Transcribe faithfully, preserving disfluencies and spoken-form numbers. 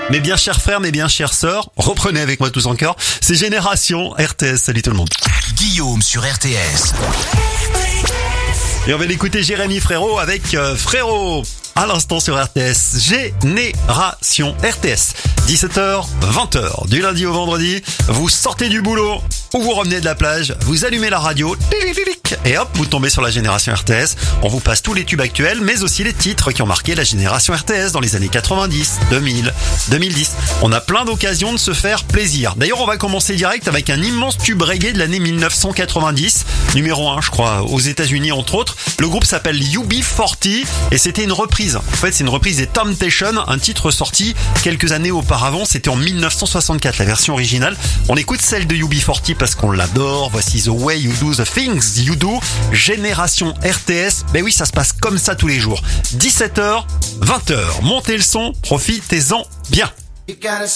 Mes bien chers frères, mes bien chères sœurs, reprenez avec moi tous encore. C'est Génération R T S. Salut tout le monde. Guillaume sur R T S. Et on va l'écouter Jérémy Frérot avec euh, Frérot. À l'instant sur R T S, Génération R T S. dix-sept heures, vingt heures, du lundi au vendredi, vous sortez du boulot ou vous revenez de la plage, vous allumez la radio, et hop, vous tombez sur la Génération R T S. On vous passe tous les tubes actuels, mais aussi les titres qui ont marqué la Génération R T S dans les années quatre-vingt-dix, deux mille, deux mille dix. On a plein d'occasions de se faire plaisir. D'ailleurs, on va commencer direct avec un immense tube reggae de l'année mille neuf cent quatre-vingt-dix, numéro un, je crois, aux États-Unis entre autres. Le groupe s'appelle U B quarante et c'était une reprise. En fait, c'est une reprise des Temptations, un titre sorti quelques années auparavant. C'était en mille neuf cent soixante-quatre, la version originale. On écoute celle de U B quarante parce qu'on l'adore. Voici The Way You Do The Things You Do. Génération R T S. Ben oui, ça se passe comme ça tous les jours. dix-sept heures, vingt heures. Montez le son, profitez-en bien.